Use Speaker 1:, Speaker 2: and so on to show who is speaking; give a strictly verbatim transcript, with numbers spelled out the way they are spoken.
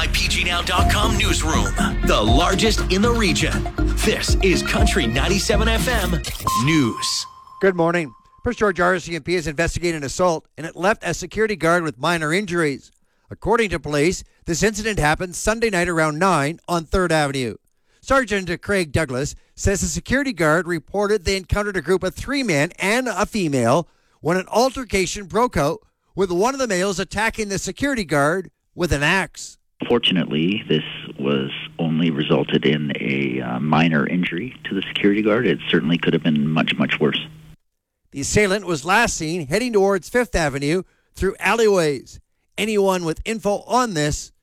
Speaker 1: My P G Now dot com newsroom, the largest in the region. This is Country ninety-seven F M News.
Speaker 2: Good morning. Prince George R C M P is investigating an assault, and it left a security guard with minor injuries. According to police, this incident happened Sunday night around nine on third Avenue. Sergeant Craig Douglas says the security guard reported they encountered a group of three men and a female when an altercation broke out, with one of the males attacking the security guard with an axe.
Speaker 3: Fortunately, this was only resulted in a uh, minor injury to the security guard. It certainly could have been much, much worse.
Speaker 2: The assailant was last seen heading towards Fifth Avenue through alleyways. Anyone with info on this